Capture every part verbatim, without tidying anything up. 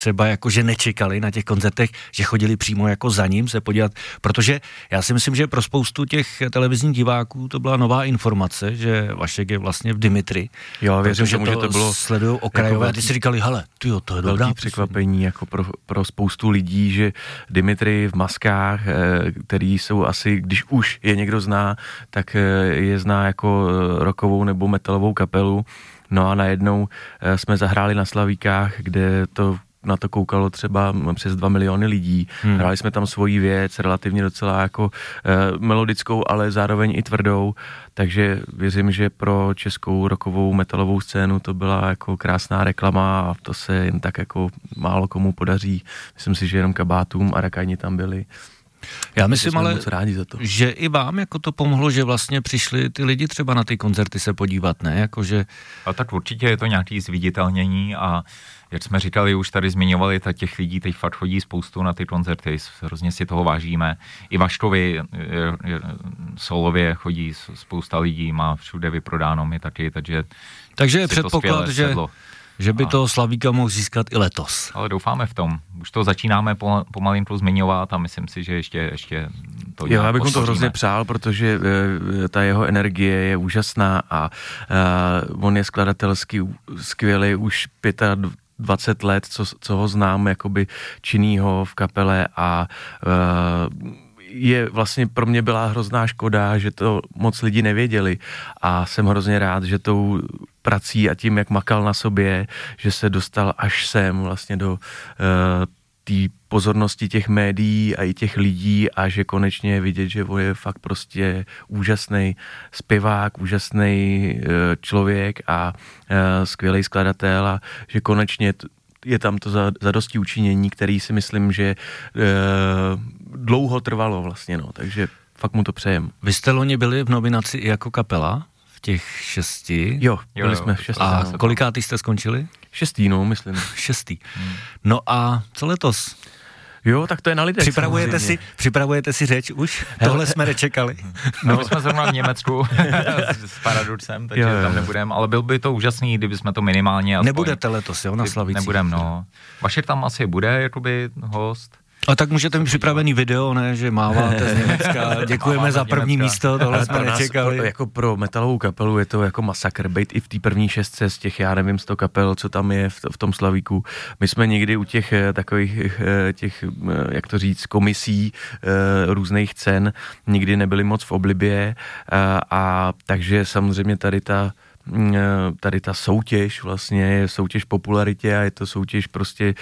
třeba jakože nečekali na těch koncertech, že chodili přímo jako za ním se podívat, protože já si myslím, že pro spoustu těch televizních diváků to byla nová informace, že Vašek je vlastně v Dimitri. Jo, věřím, že to, to bylo sledujou okrajové jako a ty si říkali, hele, tyjo, to je dobrá překvapení jako pro, pro spoustu lidí, že Dimitri v maskách, který jsou asi, když už je někdo zná, tak je zná jako rockovou nebo metalovou kapelu. No a najednou jsme zahráli na Slavíkách, kde to na to koukalo třeba přes dva miliony lidí. Hmm. Hráli jsme tam svoji věc, relativně docela jako eh, melodickou, ale zároveň i tvrdou, takže věřím, že pro českou rockovou metalovou scénu to byla jako krásná reklama a to se jen tak jako málo komu podaří. Myslím si, že jenom Kabátům a Rakajni tam byli. Já myslím ale, za to. že i vám jako to pomohlo, že vlastně přišli ty lidi třeba na ty koncerty se podívat, ne? Jakože... A tak určitě je to nějaký zviditelnění a jak jsme říkali, už tady zmiňovali, tak těch lidí teď fakt chodí spoustu na ty koncerty, hrozně si toho vážíme. I Vaškovi solově chodí spousta lidí, má všude vyprodáno, my taky, takže... Takže je předpoklad, že... Sedlo. Že by toho Slavíka mohl získat i letos. Ale doufáme v tom. Už to začínáme pomalinku zmiňovat a myslím si, že ještě, ještě to Jo, já bych mu to hrozně přál, protože uh, ta jeho energie je úžasná a uh, on je skladatelsky skvělý už dvacet pět let, co, co ho znám jakoby činnýho v kapele a uh, je vlastně pro mě byla hrozná škoda, že to moc lidi nevěděli a jsem hrozně rád, že tou prací a tím, jak makal na sobě, že se dostal až sem vlastně do uh, té pozornosti těch médií a i těch lidí a že konečně je vidět, že on je fakt prostě úžasný zpěvák, úžasný uh, člověk a uh, skvělý skladatel a že konečně t- je tam to zadosti učinění, který si myslím, že e, dlouho trvalo vlastně, no, takže fakt mu to přejem. Vy jste loni byli v nominaci i jako kapela v těch šesti? Jo, byli jo, jsme v šesti. A kolikátý jste skončili? Šestý, no, myslím. Šestý. Hmm. No a co letos? Jo, tak to je na lidech. Připravujete si, připravujete si řeč už? Tohle jsme nečekali. No, my jsme zrovna v Německu s Paradoxem, takže jo, jo. tam nebudeme, ale byl by to úžasný, kdyby jsme to minimálně... Aspoň, nebudete letos, jo, na Slavících? Nebudem, no. Vašek tam asi bude, jakoby host. A tak můžete mít připravený video, ne, že máváte z Německa, děkujeme za první Německa. Místo, tohle jsme nečekali. Pro, jako pro metalovou kapelu je to jako masakr, bejt i v té první šestce z těch, já nevím, sto kapel, co tam je v, v tom Slavíku. My jsme někdy u těch takových, těch, jak to říct, komisí různých cen nikdy nebyli moc v oblibě a, a takže samozřejmě tady ta tady ta soutěž vlastně je soutěž popularitě a je to soutěž prostě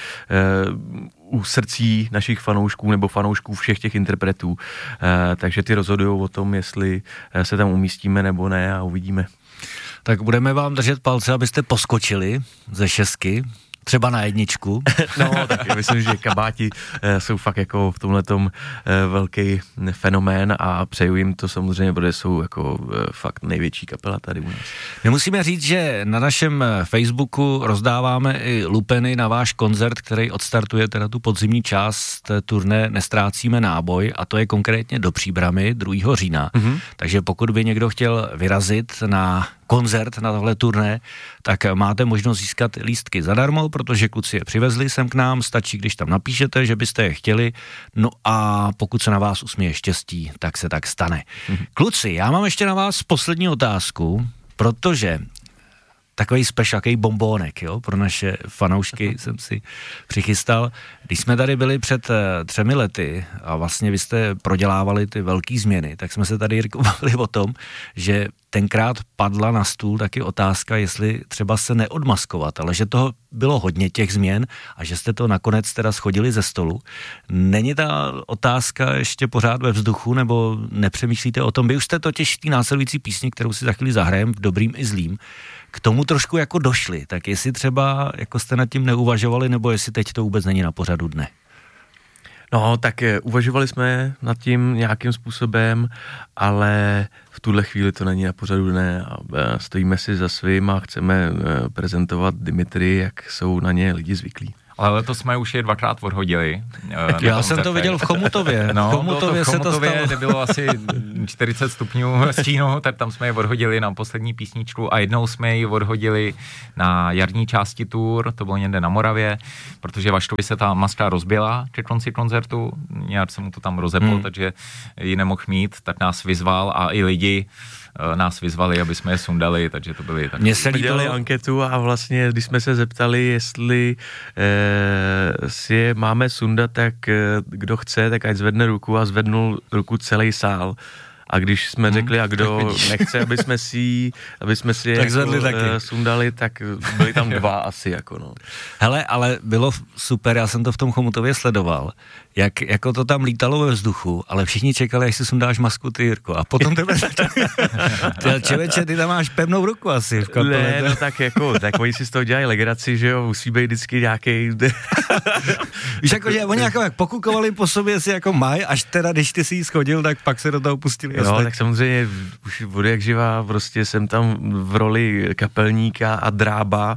u srdcí našich fanoušků nebo fanoušků všech těch interpretů. Takže ty rozhodují o tom, jestli se tam umístíme nebo ne a uvidíme. Tak budeme vám držet palce, abyste poskočili ze šestky, třeba na jedničku. No, tak myslím, že Kabáti jsou fakt jako v tomhletom velký fenomén a přeju jim to samozřejmě, protože jsou jako fakt největší kapela tady u nás. My musíme říct, že na našem Facebooku rozdáváme i lupeny na váš koncert, který odstartuje teda tu podzimní část turné Nestrácíme náboj a to je konkrétně do Příbrami druhého října. Mm-hmm. Takže pokud by někdo chtěl vyrazit na koncert na tohle turné, tak máte možnost získat lístky zadarmo, protože kluci je přivezli sem k nám, stačí, když tam napíšete, že byste je chtěli, no a pokud se na vás usměje štěstí, tak se tak stane. Mm-hmm. Kluci, já mám ještě na vás poslední otázku, protože takový special, bombónek, jo, pro naše fanoušky jsem si přichystal. Když jsme tady byli před třemi lety a vlastně vy jste prodělávali ty velký změny, tak jsme se tady, Jirko, bavili o tom, že tenkrát padla na stůl taky otázka, jestli třeba se neodmaskovat, ale že toho bylo hodně těch změn a že jste to nakonec teda schodili ze stolu. Není ta otázka ještě pořád ve vzduchu, nebo nepřemýšlíte o tom? Vy už jste totiž v té následující písni, kterou si za chvíli zahrajem, v dobrým i zlým, k tomu trošku jako došli, tak jestli třeba jako jste nad tím neuvažovali, nebo jestli teď to vůbec není na pořadu dne? No, tak uvažovali jsme nad tím nějakým způsobem, ale v tuhle chvíli to není na pořadu dne a stojíme si za svým a chceme prezentovat Dimitri, jak jsou na ně lidi zvyklí. Ale letos jsme už je dvakrát odhodili. Já jsem to viděl v Chomutově. No, v Chomutově, to v Chomutově se to stalo. kde bylo asi čtyřicet stupňů stínu, tak tam jsme je odhodili na poslední písničku a jednou jsme ji odhodili na jarní části tour, to bylo někde na Moravě, protože Vaštovi se ta maska rozbila ke konci koncertu, nějak se mu to tam rozeplo, hmm. takže ji nemohl mít, tak nás vyzval a i lidi nás vyzvali, aby jsme je sundali, takže to byly tak. Mně se dělali anketu a vlastně, když jsme se zeptali, jestli e, si je máme sundat, tak e, kdo chce, tak ať zvedne ruku a zvednul ruku celý sál. A když jsme řekli, a kdo nechce, aby jsme si, aby jsme si tak jako, taky. sundali, tak byli tam dva asi, jako no. Hele, ale bylo super, já jsem to v tom Chomutově sledoval, jak jako to tam lítalo ve vzduchu, ale všichni čekali, až si sundáš masku ty, Jirko, a potom tebe čeveče, ty tam máš pevnou ruku asi v kapele. Ne, no tak jako, tak oni si z toho dělají legraci, že jo, musí být vždycky nějaký. Víš, jako, že oni jako jak pokukovali po sobě si jako maj, až teda, když ty si jí schodil, tak pak se do toho pustili. No, tak samozřejmě už od jak živá, prostě jsem tam v roli kapelníka a drába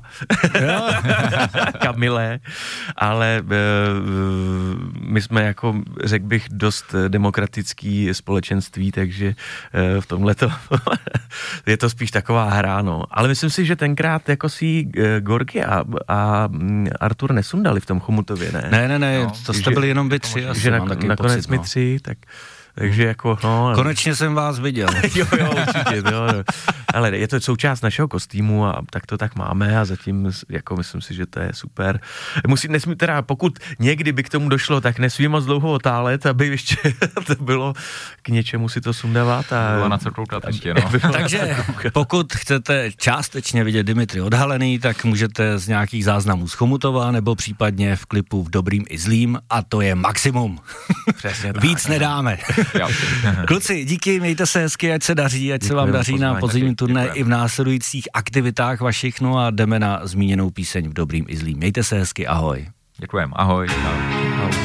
Kamile, ale e, my jsme jako, řekl bych, dost demokratický společenství, takže e, v tomhle to je to spíš taková hra, no. Ale myslím si, že tenkrát jako si e, Gorky a, a Artur nesundali v tom Chomutově, ne? Ne, ne, ne, no, to jste byli jenom vy tři. Že na, nakonec my tři, tak takže jako, no... Konečně jsem vás viděl. jo, jo, určitě, jo. Ale je to součást našeho kostýmu a tak to tak máme a zatím, jako myslím si, že to je super. Musí, nesmí teda, pokud někdy by k tomu došlo, tak nesmí moc dlouho otálet, aby ještě to bylo k něčemu si to sundávat. A... Bylo na co koukat ještě, no. Takže pokud chcete částečně vidět Dimitri odhalený, tak můžete z nějakých záznamů z Chomutova nebo případně v klipu V dobrým i zlým a to je maximum. Přesně tak. Víc nedáme. Kluci, díky, mějte se hezky, ať se daří, ať Děkujeme, se vám daří na podzimní turné i v následujících aktivitách vašich, no a jdeme na zmíněnou píseň V dobrým i zlým. Mějte se hezky, ahoj. Děkujeme, ahoj. ahoj.